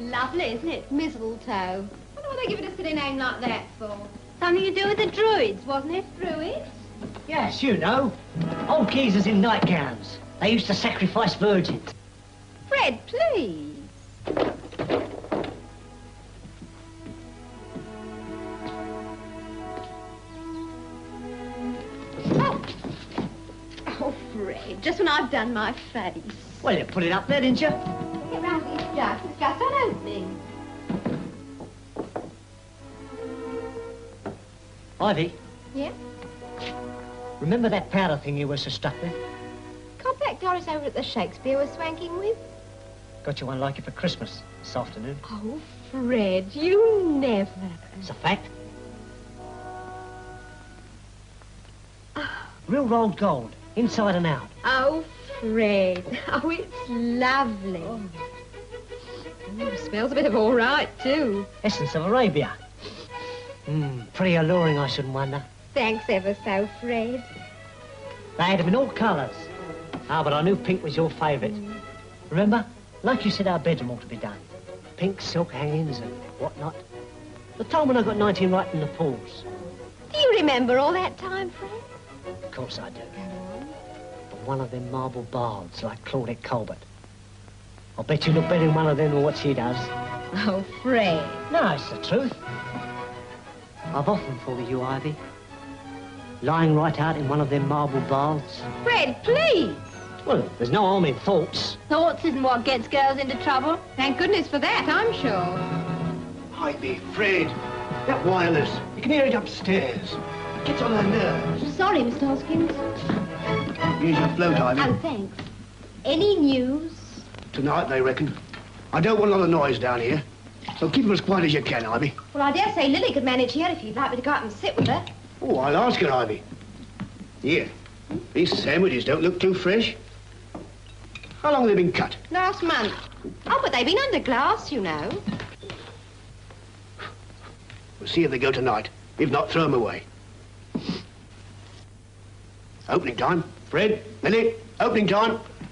Lovely, isn't it? Mistletoe. I wonder why they give it a silly name like that for. Something to do with the Druids, wasn't it? Druids? Yes, you know. Old geezers in nightgowns. They used to sacrifice virgins. Fred, please. Oh, Fred, just when I've done my face. Well, you put it up there, didn't you? Get round these jugs. It's just on opening. Ivy, Yeah? remember that powder thing you were so struck with? Compact Doris over at the Shakespeare was swanking with. Got you one like it for Christmas this afternoon. Oh, Fred, you never. It's a fact. Real rolled gold, inside and out. Oh, Fred. Oh, it's lovely. Oh, smells a bit of all right, too. Essence of Arabia. Pretty alluring, I shouldn't wonder. Thanks ever so, Fred. They had them in all colours. Ah, but I knew pink was your favourite. Remember? Like you said, our bedroom ought to be done. Pink silk hangings and whatnot. The time when I got 19 right in the pools. Do you remember all that time, Fred? Of course I do. But one of them marble bards like Claudette Colbert. I'll bet you look better in one of them than what she does. Oh, Fred. No, it's the truth. I've often thought of you, Ivy. Lying right out in one of them marble baths. Fred, please. Well, there's no harm in thoughts. Thoughts isn't what gets girls into trouble. Thank goodness for that, I'm sure. Ivy, Fred, that wireless. You can hear it upstairs. It gets on her nerves. Sorry, Mr. Hoskins. Here's your float, Ivy. Oh, thanks. Any news? Tonight, they reckon. I don't want a lot of noise down here. So keep them as quiet as you can, Ivy. Well, I dare say Lily could manage here if you'd like me to go up and sit with her. Oh, I'll ask her, Ivy. Here. These sandwiches don't look too fresh. How long have they been cut? Last month. Oh, but they've been under glass, you know. We'll see if they go tonight. If not, throw them away. Opening time. Fred, Lily, opening time.